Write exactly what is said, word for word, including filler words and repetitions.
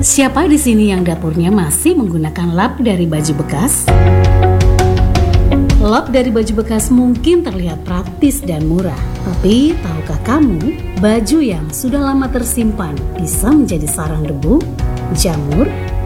Siapa di sini yang dapurnya masih menggunakan lap dari baju bekas? Lap dari baju bekas mungkin terlihat praktis dan murah, tapi tahukah kamu, baju yang sudah lama tersimpan bisa menjadi sarang debu, jamur,